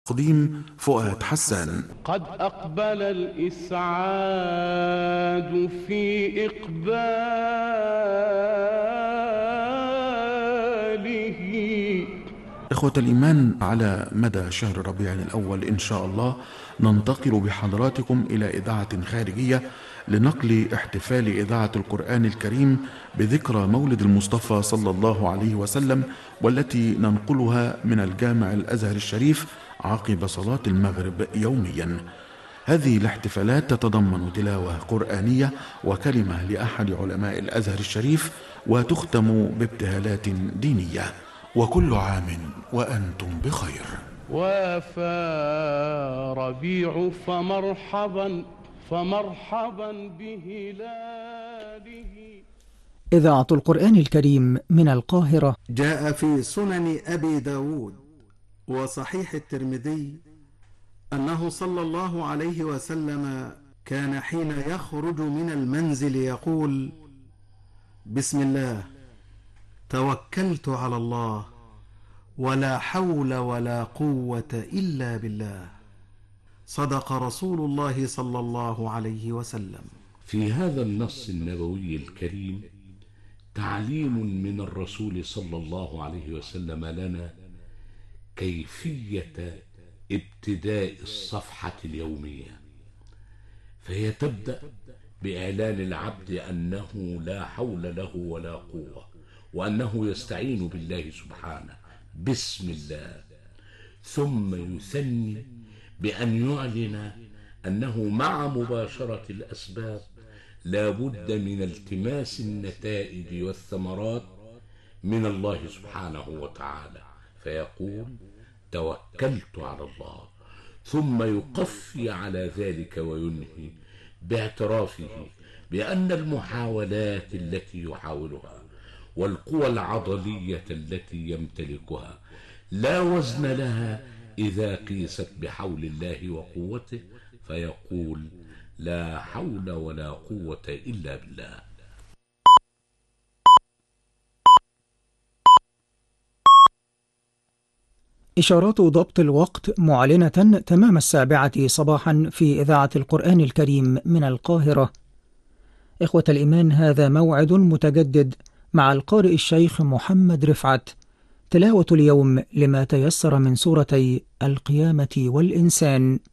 تقديم فؤاد حسان. قد أقبل الإسعاد في إقباله. إخوة الإيمان، على مدى شهر ربيع الأول إن شاء الله ننتقل بحضراتكم إلى إذاعة خارجية لنقل احتفال إذاعة القرآن الكريم بذكرى مولد المصطفى صلى الله عليه وسلم، والتي ننقلها من الجامع الأزهر الشريف عقب صلاة المغرب يوميا. هذه الاحتفالات تتضمن تلاوة قرآنية وكلمة لأحد علماء الأزهر الشريف، وتختم بابتهالات دينية. وكل عام وأنتم بخير. وافى ربيع فمرحبا بهلاله. إذاعة القرآن الكريم من القاهرة. جاء في سنن أبي داود وصحيح الترمذي أنه صلى الله عليه وسلم كان حين يخرج من المنزل يقول: بسم الله، توكلت على الله، ولا حول ولا قوة إلا بالله. صدق رسول الله صلى الله عليه وسلم. في هذا النص النبوي الكريم تعليم من الرسول صلى الله عليه وسلم لنا كيفية ابتداء الصفحة اليومية، فهي تبدأ بإعلان العبد أنه لا حول له ولا قوة، وأنه يستعين بالله سبحانه بسم الله، ثم يثني بأن يعلن أنه مع مباشرة الأسباب لا بد من التماس النتائج والثمرات من الله سبحانه وتعالى، فيقول: توكلت على الله، ثم يقفي على ذلك وينهي باعترافه بأن المحاولات التي يحاولها والقوى العضلية التي يمتلكها لا وزن لها إذا قيست بحول الله وقوته، فيقول: لا حول ولا قوة إلا بالله. إشارات ضبط الوقت معلنة تمام 7 صباحا في إذاعة القرآن الكريم من القاهرة. إخوة الإيمان، هذا موعد متجدد مع القارئ الشيخ محمد رفعت، تلاوة اليوم لما تيسر من سورتي القيامة والإنسان.